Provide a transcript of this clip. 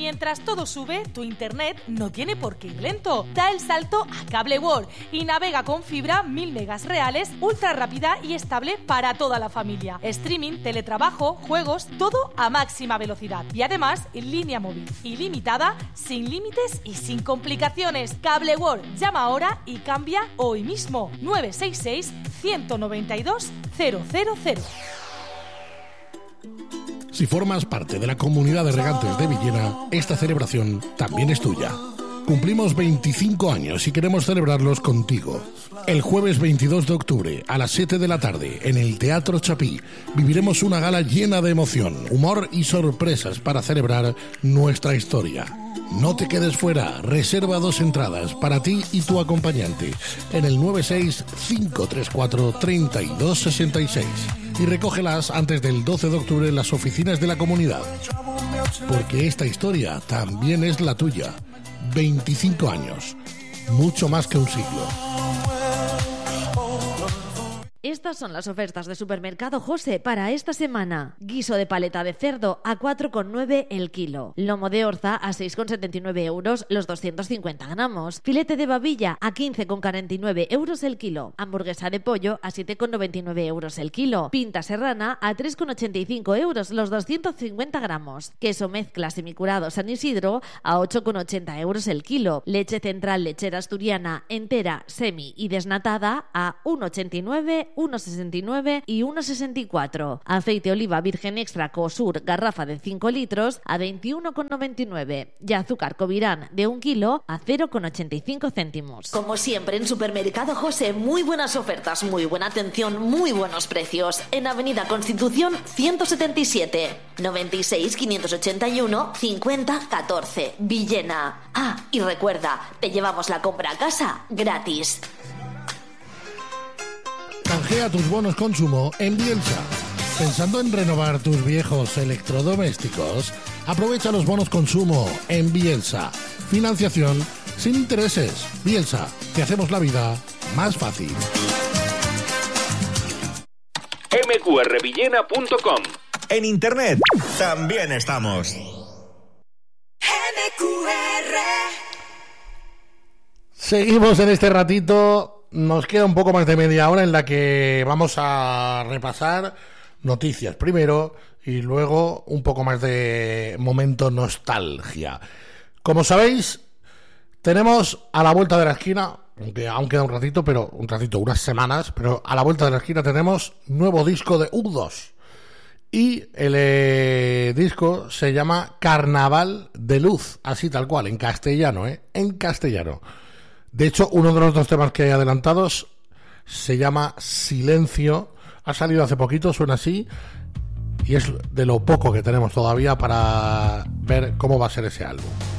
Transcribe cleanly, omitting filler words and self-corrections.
Mientras todo sube, tu internet no tiene por qué ir lento. Da el salto a Cable World y navega con fibra 1000 megas reales, ultra rápida y estable para toda la familia. Streaming, teletrabajo, juegos, todo a máxima velocidad. Y además, en línea móvil ilimitada, sin límites y sin complicaciones. Cable World, llama ahora y cambia hoy mismo. 966 192 000. Si formas parte de la comunidad de regantes de Villena, esta celebración también es tuya. Cumplimos 25 años y queremos celebrarlos contigo. El jueves 22 de octubre, a las 7 de la tarde, en el Teatro Chapí, viviremos una gala llena de emoción, humor y sorpresas para celebrar nuestra historia. No te quedes fuera, reserva 2 entradas para ti y tu acompañante en el 96-534-3266 y recógelas antes del 12 de octubre en las oficinas de la comunidad. Porque esta historia también es la tuya. 25 años, mucho más que un siglo. Estas son las ofertas de Supermercado José para esta semana. Guiso de paleta de cerdo a 4,9 el kilo. Lomo de orza a 6,79 euros los 250 gramos. Filete de babilla a 15,49 euros el kilo. Hamburguesa de pollo a 7,99 euros el kilo. Pinta serrana a 3,85 euros los 250 gramos. Queso mezcla semicurado San Isidro a 8,80 euros el kilo. Leche central lechera asturiana entera, semi y desnatada a 1,89, 1,69 y 1,64. Aceite oliva virgen extra Cosur garrafa de 5 litros a 21,99 y azúcar Covirán de 1 kilo a 0,85 céntimos. Como siempre en Supermercado José, muy buenas ofertas, muy buena atención, muy buenos precios. En Avenida Constitución 177, 96 581 50 14, Villena. Ah, y recuerda, te llevamos la compra a casa gratis. Canjea tus bonos consumo en Bielsa. ¿Pensando en renovar tus viejos electrodomésticos? Aprovecha los bonos consumo en Bielsa. Financiación sin intereses. Bielsa, te hacemos la vida más fácil. mqrvillena.com. En internet también estamos. Seguimos en este ratito. Nos queda un poco más de media hora en la que vamos a repasar noticias primero y luego un poco más de momento nostalgia. Como sabéis, tenemos a la vuelta de la esquina, aunque aún queda unas semanas, pero a la vuelta de la esquina tenemos nuevo disco de U2. Y el disco se llama Carnaval de Luz, así tal cual, en castellano, en castellano. De hecho, uno de los 2 temas que hay adelantados se llama Silencio. Ha salido hace poquito, suena así. Y es de lo poco que tenemos todavía para ver cómo va a ser ese álbum.